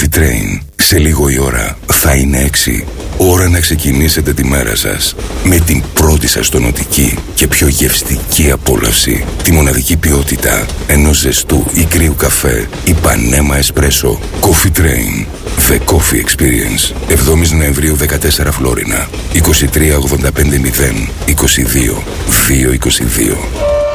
Coffee Train. Σε λίγο η ώρα θα είναι 6. Ώρα να ξεκινήσετε τη μέρα σας με την πρώτη σας τονωτική και πιο γευστική απόλαυση. Τη μοναδική ποιότητα ενός ζεστού ή κρύου καφέ ή πανέμα εσπρέσο. Coffee Train. The Coffee Experience. 7 Νοεμβρίου 14 Φλόρινα. 23 85 0 22 222.